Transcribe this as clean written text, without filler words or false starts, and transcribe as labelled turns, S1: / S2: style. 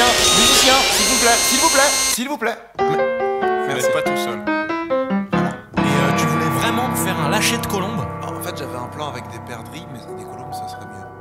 S1: musicien, s'il vous plaît, s'il vous plaît, s'il vous plaît.
S2: Merci. Pas tout seul.
S3: Et tu voulais vraiment faire un lâcher de colombe?
S1: En fait, j'avais un plan avec des perdrix, mais des colombes, ça serait mieux.